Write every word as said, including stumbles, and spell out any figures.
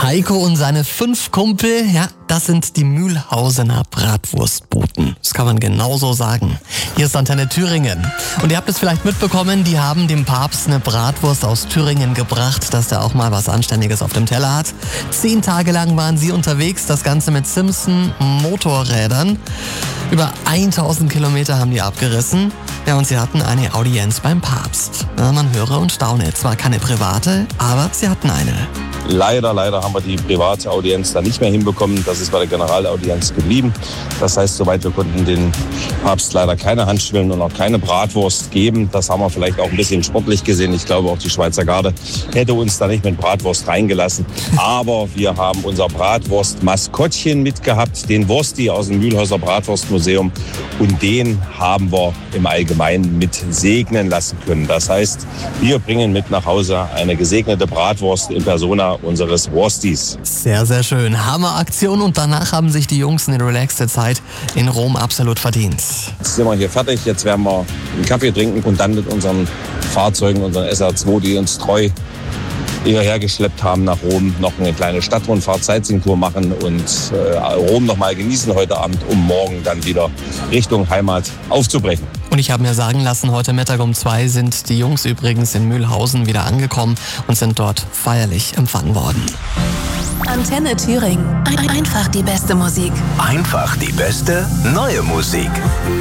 Heiko und seine fünf Kumpel, ja, das sind die Mühlhausener Bratwurstboten. Das kann man genauso sagen. Hier ist Antenne Thüringen. Und ihr habt es vielleicht mitbekommen, die haben dem Papst eine Bratwurst aus Thüringen gebracht, dass der auch mal was Anständiges auf dem Teller hat. Zehn Tage lang waren sie unterwegs, das Ganze mit Simpson-Motorrädern. Über tausend Kilometer haben die abgerissen. Ja, und sie hatten eine Audienz beim Papst. Ja, man höre und staune. Zwar keine private, aber sie hatten eine. Leider, leider haben wir die private Audienz da nicht mehr hinbekommen. Das ist bei der Generalaudienz geblieben. Das heißt, soweit wir konnten den Papst leider keine Handschwillen und auch keine Bratwurst geben. Das haben wir vielleicht auch ein bisschen sportlich gesehen. Ich glaube, auch die Schweizer Garde hätte uns da nicht mit Bratwurst reingelassen. Aber wir haben unser Bratwurst-Maskottchen mitgehabt, den Wursti aus dem Mühlhäuser Bratwurstmuseum. Und den haben wir im Allgemeinen mit segnen lassen können. Das heißt, wir bringen mit nach Hause eine gesegnete Bratwurst in Persona unseres Wurstis. Sehr, sehr schön. Hammeraktion, und danach haben sich die Jungs eine relaxte Zeit in Rom absolut verdient. Jetzt sind wir hier fertig, jetzt werden wir einen Kaffee trinken und dann mit unseren Fahrzeugen, unseren S R zwei, die uns treu hierher geschleppt haben nach Rom, noch eine kleine Stadtrundfahrt, Sightseeing-Tour machen und äh, Rom noch mal genießen heute Abend, um morgen dann wieder Richtung Heimat aufzubrechen. Und ich habe mir sagen lassen, heute Mittag um zwei sind die Jungs übrigens in Mühlhausen wieder angekommen und sind dort feierlich empfangen worden. Antenne Thüringen. Ein- Einfach die beste Musik. Einfach die beste neue Musik.